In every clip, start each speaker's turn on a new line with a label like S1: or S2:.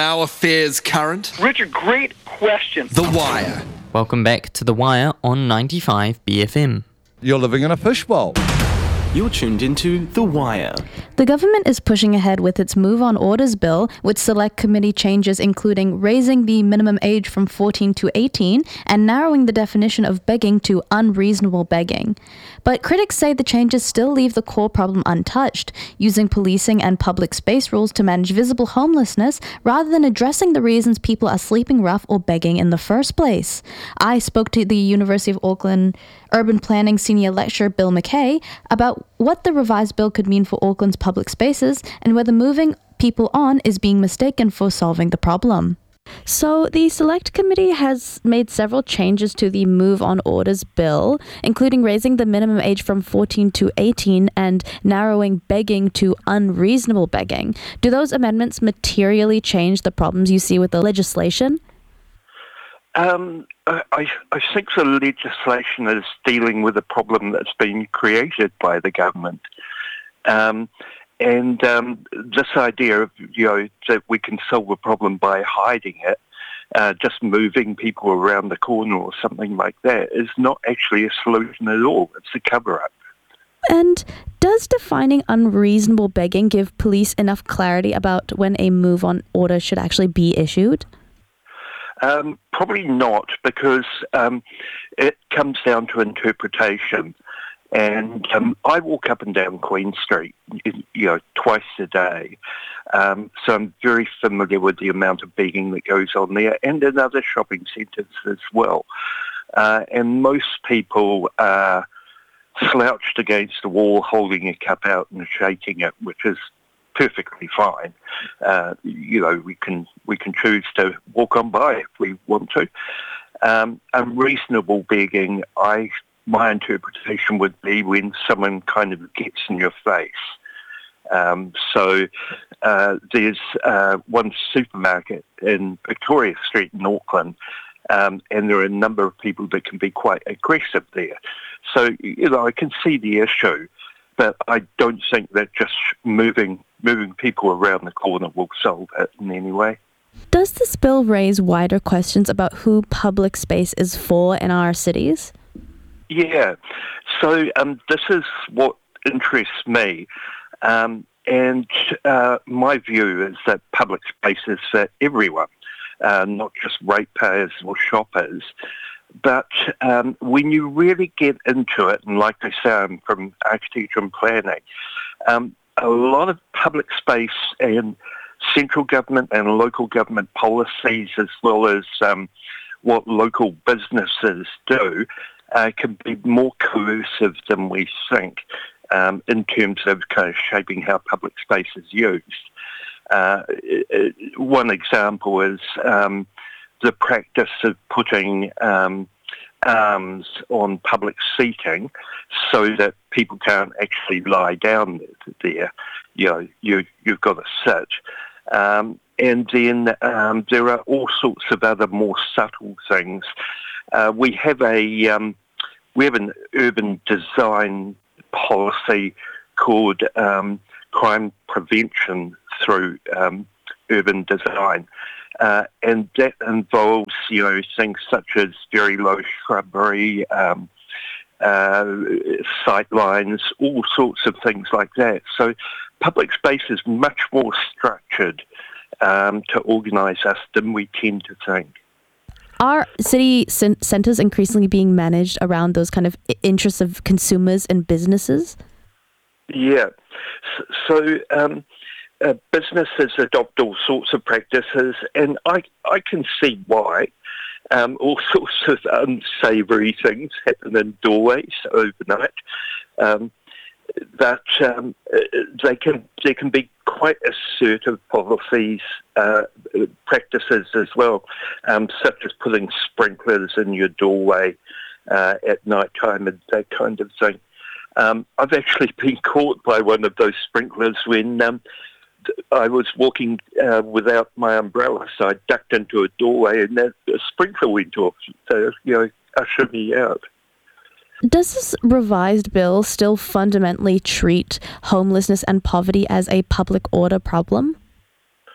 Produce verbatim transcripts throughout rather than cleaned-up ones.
S1: our affairs current?
S2: Richard, great question.
S1: The Wire.
S3: Welcome back to The Wire on ninety-five B F M.
S4: You're living in a fishbowl.
S5: You're tuned into The Wire.
S6: The government is pushing ahead with its Move On Orders bill, with select committee changes including raising the minimum age from fourteen to eighteen and narrowing the definition of begging to unreasonable begging. But critics say the changes still leave the core problem untouched, using policing and public space rules to manage visible homelessness rather than addressing the reasons people are sleeping rough or begging in the first place. I spoke to the University of Auckland Urban Planning Senior Lecturer Bill McKay about what the revised bill could mean for Auckland's public spaces and whether moving people on is being mistaken for solving the problem. So the Select Committee has made several changes to the Move On Orders bill, including raising the minimum age from fourteen to eighteen and narrowing begging to unreasonable begging. Do those amendments materially change the problems you see with the legislation?
S7: Um, I, I think the legislation is dealing with a problem that's been created by the government. Um, and um, this idea of, you know, that we can solve a problem by hiding it, uh, just moving people around the corner or something like that, is not actually a solution at all. It's a cover-up.
S6: And does defining unreasonable begging give police enough clarity about when a move-on order should actually be issued?
S7: Um, probably not, because um, it comes down to interpretation. And um, I walk up and down Queen Street, you know, twice a day. Um, so I'm very familiar with the amount of begging that goes on there, and in other shopping centres as well. Uh, and most people are slouched against the wall, holding a cup out and shaking it, which is perfectly fine. Uh, you know, we can we can choose to walk on by if we want to. Um, unreasonable begging, I my interpretation would be when someone kind of gets in your face. Um, so uh, there's uh, one supermarket in Victoria Street in Auckland, um, and there are a number of people that can be quite aggressive there. So, you know, I can see the issue, but I don't think that just moving moving people around the corner will solve it in any way.
S6: Does this bill raise wider questions about who public space is for in our cities?
S7: Yeah. So um, this is what interests me. Um, and uh, my view is that public space is for everyone, uh, not just ratepayers or shoppers. But um, when you really get into it, and like I say, I'm from architecture and planning, um, a lot of public space and central government and local government policies, as well as um, what local businesses do, uh, can be more coercive than we think um, in terms of kind of shaping how public space is used. Uh, one example is um, the practice of putting um, arms on public seating so that people can't actually lie down there. You know, you, you've got to sit. Um, and then um, there are all sorts of other more subtle things. Uh, we have a um, we have an urban design policy called um, crime prevention through um, urban design. Uh, and that involves, you know, things such as very low shrubbery, um, uh, sight lines, all sorts of things like that. So public space is much more structured um, to organise us than we tend to think.
S6: Are city c- centres increasingly being managed around those kind of interests of consumers and businesses?
S7: Yeah. So... so um, Uh, businesses adopt all sorts of practices, and I I can see why. Um, all sorts of unsavoury things happen in doorways overnight. Um, but um, they can they can be quite assertive policies, uh, practices as well, um, such as putting sprinklers in your doorway uh, at night time and that kind of thing. Um, I've actually been caught by one of those sprinklers when um, I was walking uh, without my umbrella, so I ducked into a doorway and the, the sprinkler went off, so, you know, ushered me out.
S6: Does this revised bill still fundamentally treat homelessness and poverty as a public order problem?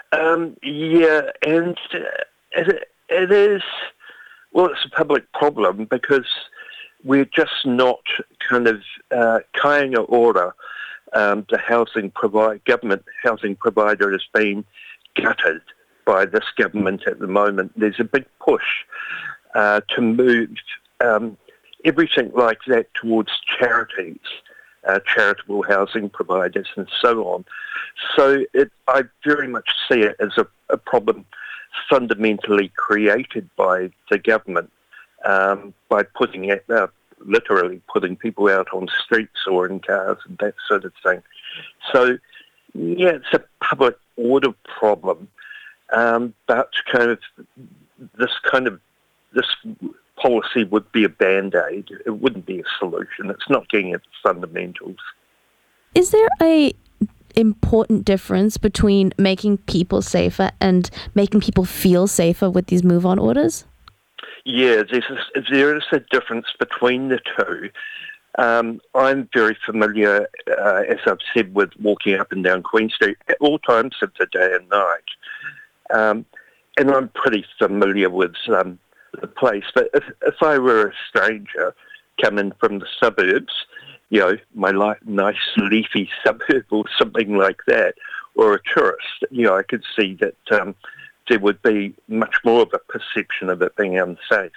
S7: Um, yeah, and uh, it, it is, well, it's a public problem because we're just not kind of uh, kāinga ora. Um, the housing provide government housing provider has been gutted by this government at the moment. There's a big push uh, to move um, everything like that towards charities, uh, charitable housing providers and so on. So it, I very much see it as a, a problem fundamentally created by the government um, by putting it, uh, literally putting people out on streets or in cars and that sort of thing. So, yeah, it's a public order problem, um, but kind of this kind of this policy would be a band-aid. It wouldn't be a solution. It's not getting at the fundamentals.
S6: Is there a important difference between making people safer and making people feel safer with these move-on orders?
S7: Yeah, there's a, there is a difference between the two. Um, I'm very familiar, uh, as I've said, with walking up and down Queen Street at all times of the day and night. Um, and I'm pretty familiar with um, the place. But if, if I were a stranger coming from the suburbs, you know, my li- nice leafy suburb or something like that, or a tourist, you know, I could see that um, there would be much more of a perception of it being unsafe.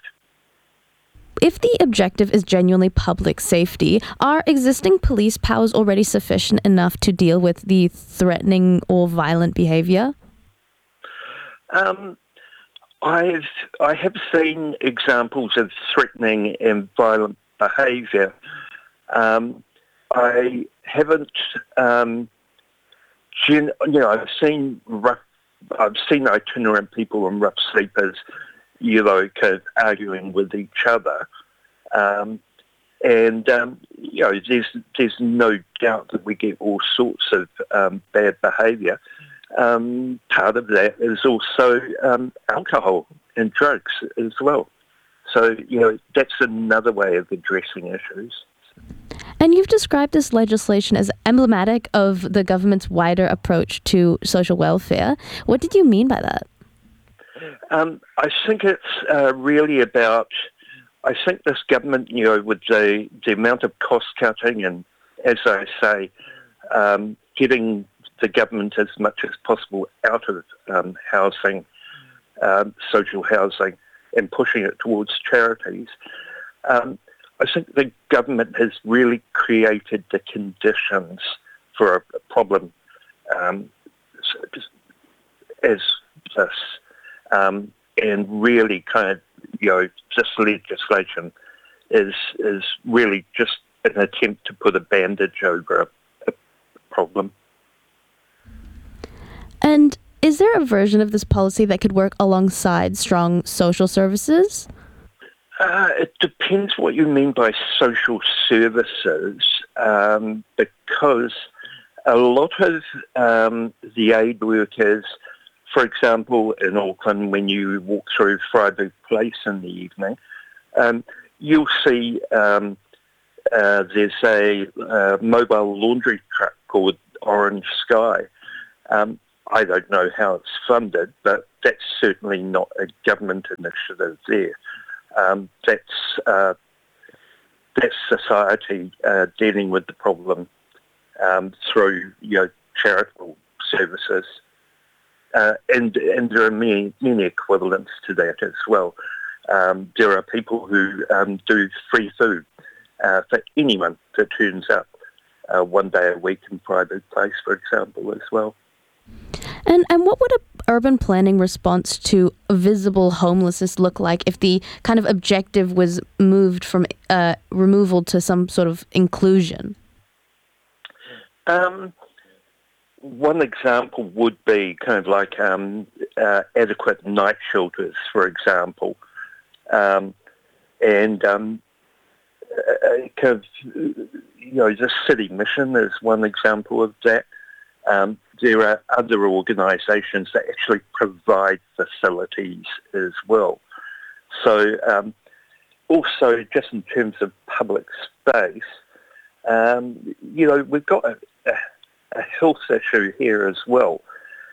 S6: If the objective is genuinely public safety, are existing police powers already sufficient enough to deal with the threatening or violent behaviour?
S7: Um, I've I have seen examples of threatening and violent behaviour. Um, I haven't, um, gen- you know, I've seen rough, I've seen itinerant people and rough sleepers, you know, kind of arguing with each other, um, and um, you know, there's there's no doubt that we get all sorts of um, bad behaviour. Um, part of that is also um, alcohol and drugs as well. So you know, that's another way of addressing issues.
S6: And you've described this legislation as emblematic of the government's wider approach to social welfare. What did you mean by that?
S7: Um, I think it's uh, really about, I think this government, you know, with the, the amount of cost cutting and, as I say, um, getting the government as much as possible out of um, housing, um, social housing, and pushing it towards charities, um, I think the government has really created the conditions for a problem um, as this. Um, and really kind of, you know, this legislation is is really just an attempt to put a bandage over a, a problem.
S6: And is there a version of this policy that could work alongside strong social services?
S7: Uh, it depends what you mean by social services, um, because a lot of um, the aid workers, for example, in Auckland, when you walk through Freyberg Place in the evening, um, you'll see um, uh, there's a uh, mobile laundry truck called Orange Sky. Um, I don't know how it's funded, but that's certainly not a government initiative there. Um, that's uh, that's society uh, dealing with the problem um, through, you know, charitable services. Uh, and and there are many many equivalents to that as well. Um, there are people who um, do free food uh, for anyone that turns up uh, one day a week in Freyberg Place, for example, as well.
S6: And and what would an urban planning response to visible homelessness look like if the kind of objective was moved from uh, removal to some sort of inclusion?
S7: Um. One example would be kind of like um, uh, adequate night shelters, for example, um, and um, uh, kind of, you know, the city mission is one example of that. Um, there are other organisations that actually provide facilities as well. So, um, also just in terms of public space, um, you know, we've got a, a a health issue here as well.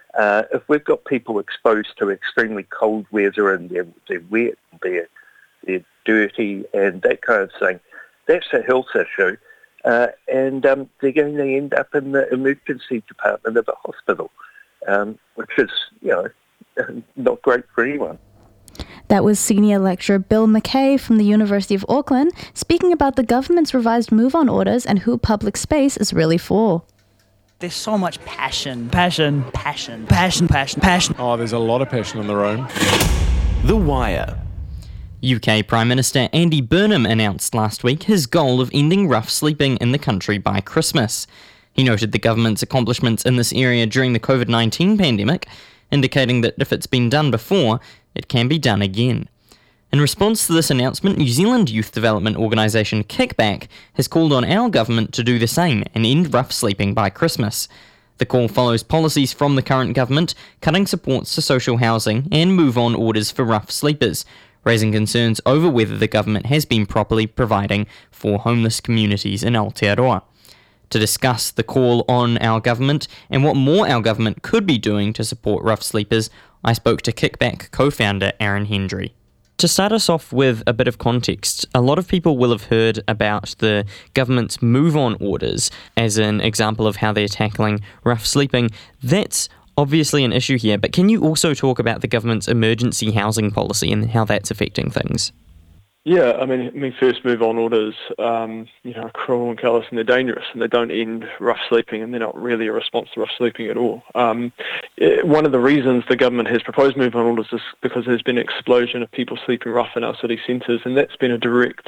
S7: Uh, if we've got people exposed to extremely cold weather and they're, they're wet, they're, they're dirty and that kind of thing, that's a health issue. Uh, and um, they're going to end up in the emergency department of a hospital, um, which is, you know, not great for anyone.
S6: That was Senior Lecturer Bill McKay from the University of Auckland speaking about the government's revised move-on orders and who public space is really for.
S8: There's so much passion, passion, passion, passion, passion, passion.
S9: Oh, there's a lot of passion in the room.
S5: The Wire.
S3: U K Prime Minister Andy Burnham announced last week his goal of ending rough sleeping in the country by Christmas. He noted the government's accomplishments in this area during the covid nineteen pandemic, indicating that if it's been done before, it can be done again. In response to this announcement, New Zealand youth development organisation Kickback has called on our government to do the same and end rough sleeping by Christmas. The call follows policies from the current government cutting supports to social housing and move-on orders for rough sleepers, raising concerns over whether the government has been properly providing for homeless communities in Aotearoa. To discuss the call on our government and what more our government could be doing to support rough sleepers, I spoke to Kickback co-founder Aaron Hendry. To start us off with a bit of context, a lot of people will have heard about the government's move-on orders as an example of how they're tackling rough sleeping. That's obviously an issue here, but can you also talk about the government's emergency housing policy and how that's affecting things?
S10: Yeah, I mean, I mean, first move-on orders, um, you know, are cruel and callous and they're dangerous and they don't end rough sleeping and they're not really a response to rough sleeping at all. Um, it, one of the reasons the government has proposed move-on orders is because there's been an explosion of people sleeping rough in our city centres, and that's been a direct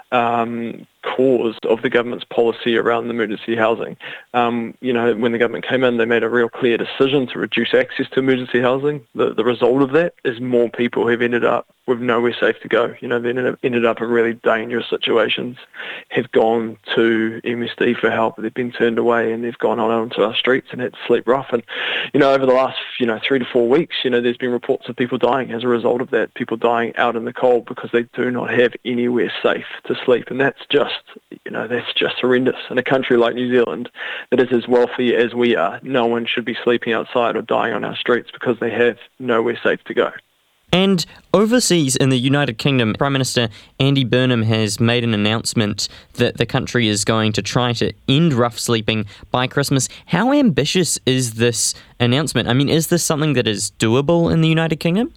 S10: um, cause of the government's policy around emergency housing. Um, you know, when the government came in, they made a real clear decision to reduce access to emergency housing. The, the result of that is more people have ended up with nowhere safe to go. You know, they ended up, ended up in really dangerous situations, have gone to M S D for help, they've been turned away and they've gone on onto our streets and had to sleep rough. And, you know, over the last, you know, three to four weeks, you know, there's been reports of people dying as a result of that, people dying out in the cold because they do not have anywhere safe to sleep. And that's just, you know, that's just horrendous. In a country like New Zealand that is as wealthy as we are, no one should be sleeping outside or dying on our streets because they have nowhere safe to go.
S3: And overseas in the United Kingdom, Prime Minister Andy Burnham has made an announcement that the country is going to try to end rough sleeping by Christmas. How ambitious is this announcement? I mean, is this something that is doable in the United Kingdom?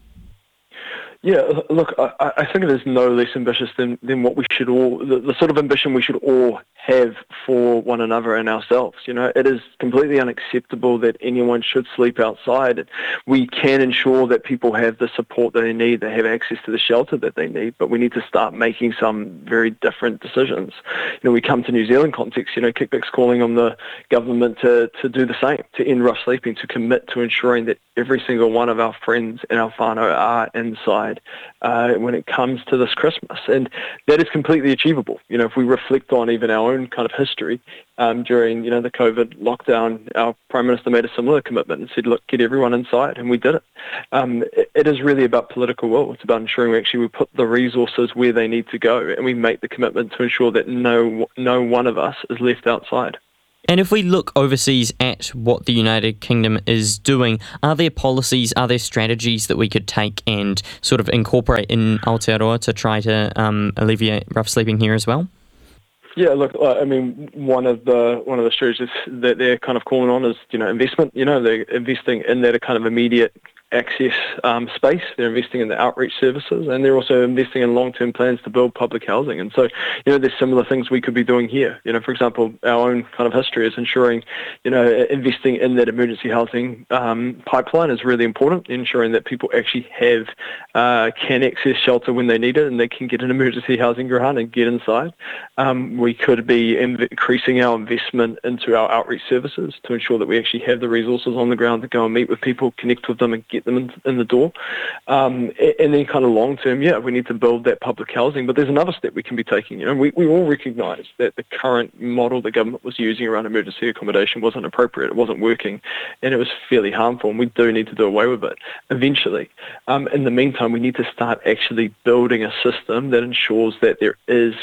S10: Yeah, look, I, I think it is no less ambitious than, than what we should all, the, the sort of ambition we should all have for one another and ourselves. You know, it is completely unacceptable that anyone should sleep outside. We can ensure that people have the support that they need, they have access to the shelter that they need, but we need to start making some very different decisions. You know, we come to New Zealand context, you know, Kickback's calling on the government to, to do the same, to end rough sleeping, to commit to ensuring that every single one of our friends and our whānau are inside uh, when it comes to this Christmas. And that is completely achievable. You know, if we reflect on even our own kind of history um, during, you know, the COVID lockdown, our Prime Minister made a similar commitment and said, look, get everyone inside, and we did it. Um, it, it is really about political will. It's about ensuring we actually we put the resources where they need to go, and we make the commitment to ensure that no no one of us is left outside.
S3: And if we look overseas at what the United Kingdom is doing, are there policies, are there strategies that we could take and sort of incorporate in Aotearoa to try to um, alleviate rough sleeping here as well?
S10: Yeah, look, I mean, one of the one of the strategies that they're kind of calling on is, you know, investment. You know, they're investing in that kind of immediate access um, space. They're investing in the outreach services, and they're also investing in long-term plans to build public housing. And so, you know, there's similar things we could be doing here. You know, for example, our own kind of history is ensuring, you know, investing in that emergency housing um, pipeline is really important, ensuring that people actually have, uh, can access shelter when they need it, and they can get an emergency housing grant and get inside. Um, we could be inv- increasing our investment into our outreach services to ensure that we actually have the resources on the ground to go and meet with people, connect with them, and get them in, in the door. Um, and then kind of long term, yeah, we need to build that public housing. But there's another step we can be taking. You know, we, we all recognise that the current model the government was using around emergency accommodation wasn't appropriate. It wasn't working, and it was fairly harmful. And we do need to do away with it eventually. Um, in the meantime, we need to start actually building a system that ensures that there is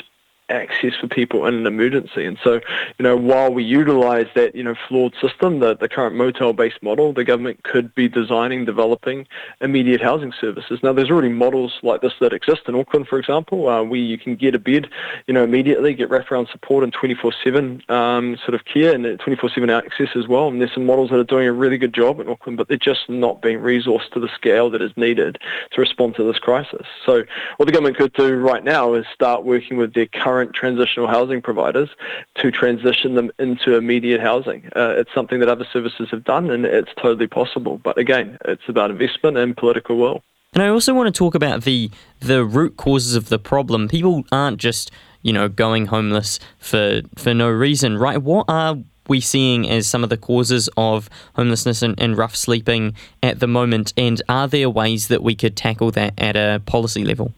S10: access for people in an emergency. And so, you know, while we utilise that, you know, flawed system, the, the current motel-based model, the government could be designing, developing immediate housing services. Now, there's already models like this that exist in Auckland, for example, uh, where you can get a bed, you know, immediately, get wraparound support and twenty-four seven um, sort of care and twenty-four seven access as well. And there's some models that are doing a really good job in Auckland, but they're just not being resourced to the scale that is needed to respond to this crisis. So what the government could do right now is start working with their current transitional housing providers to transition them into immediate housing. Uh, it's something that other services have done, and it's totally possible. But again, it's about investment and political will.
S3: And I also want to talk about the the root causes of the problem. People aren't just, you know, going homeless for for no reason, right? What are we seeing as some of the causes of homelessness and, and rough sleeping at the moment, and are there ways that we could tackle that at a policy level?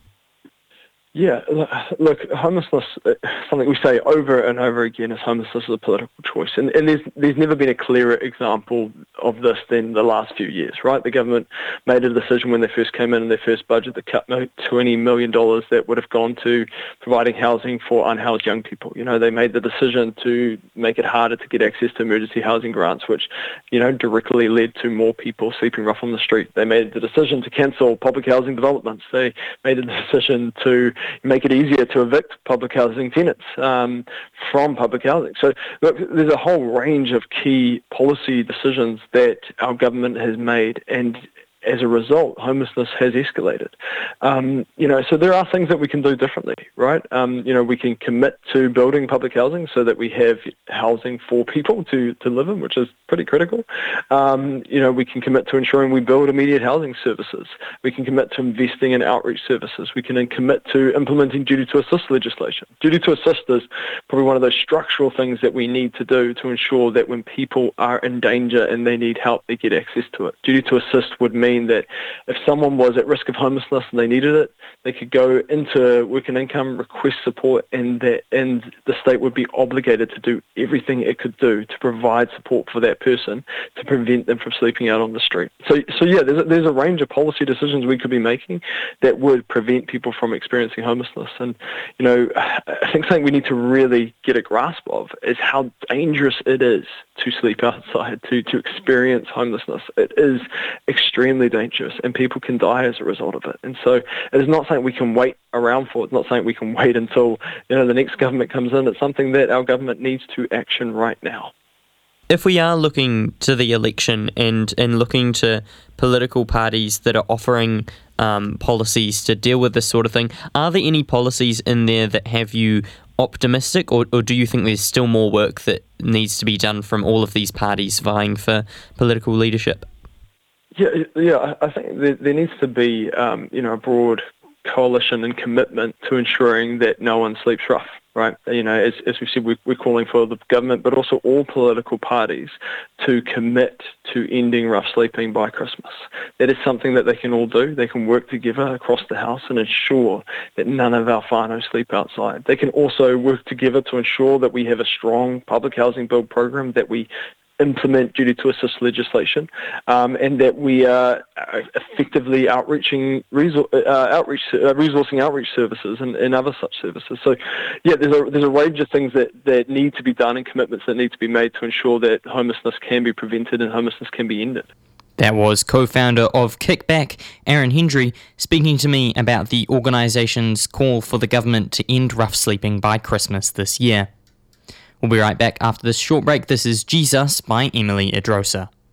S10: Yeah, look, homelessness, something we say over and over again is homelessness is a political choice. And, and there's there's never been a clearer example of this than the last few years, right? The government made a decision when they first came in in their first budget to cut twenty million dollars that would have gone to providing housing for unhoused young people. You know, they made the decision to make it harder to get access to emergency housing grants, which, you know, directly led to more people sleeping rough on the street. They made the decision to cancel public housing developments. They made the decision to make it easier to evict public housing tenants um, from public housing. So look, there's a whole range of key policy decisions that our government has made, and as a result, homelessness has escalated. Um, you know, so there are things that we can do differently, right? Um, you know, we can commit to building public housing so that we have housing for people to, to live in, which is pretty critical. Um, you know, we can commit to ensuring we build immediate housing services. We can commit to investing in outreach services. We can then commit to implementing duty to assist legislation. Duty to assist is probably one of those structural things that we need to do to ensure that when people are in danger and they need help, they get access to it. Duty to assist would mean that if someone was at risk of homelessness and they needed it, they could go into work and income, request support, and that and the state would be obligated to do everything it could do to provide support for that person to prevent them from sleeping out on the street. So, so yeah, there's a, there's a range of policy decisions we could be making that would prevent people from experiencing homelessness. And, you know, I think something we need to really get a grasp of is how dangerous it is to sleep outside, to, to experience homelessness. It is extremely dangerous, and people can die as a result of it. And so it is not something we can wait around for. It's not something we can wait until, you know, the next government comes in. It's something that our government needs to action right now.
S3: If we are looking to the election and, and looking to political parties that are offering um, policies to deal with this sort of thing, are there any policies in there that have you optimistic, or, or do you think there's still more work that needs to be done from all of these parties vying for political leadership?
S10: Yeah, yeah. I think there, there needs to be, um, you know, a broad coalition and commitment to ensuring that no one sleeps rough. Right, you know, as, as we said, we, we're calling for the government, but also all political parties to commit to ending rough sleeping by Christmas. That is something that they can all do. They can work together across the House and ensure that none of our whānau sleep outside. They can also work together to ensure that we have a strong public housing build program, that we implement duty to assist legislation, um, and that we are effectively outreaching, resor- uh, outreach, uh, resourcing outreach services and, and other such services. So, yeah, there's a there's a range of things that, that need to be done and commitments that need to be made to ensure that homelessness can be prevented and homelessness can be ended.
S3: That was co-founder of Kickback, Aaron Hendry, speaking to me about the organisation's call for the government to end rough sleeping by Christmas this year. We'll be right back after this short break. This is Jesus by Emily Idrosa.